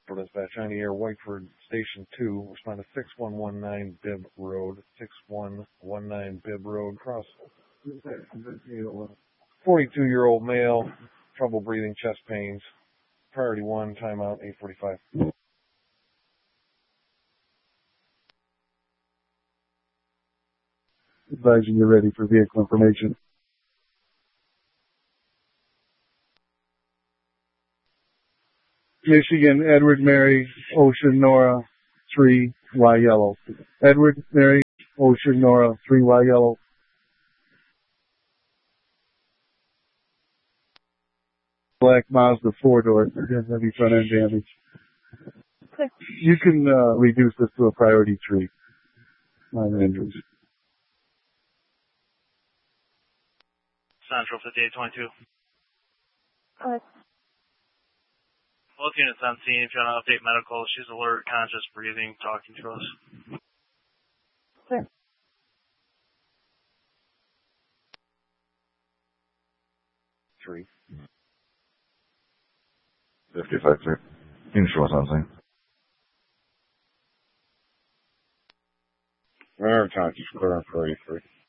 For dispatch, 90 Air, Whiteford, Station 2, respond to 6119 Bibb Road, 6119 Bibb Road, cross. 42-year-old male, trouble breathing, chest pains. Priority 1, timeout, 8:45. Advising you're ready for vehicle information. Michigan, Edward, Mary, Ocean, Nora, 3, Y yellow. Edward, Mary, Ocean, Nora, 3, Y yellow. Black Mazda 4-door, heavy front end damage. Okay. You can reduce this to a priority 3. Minor injuries. Central 5822. Okay. Both units on scene. If you want to update medical, she's alert, conscious, breathing, talking to us. Okay. Three. 55-3. 您说something. Maritime, just clear on 43.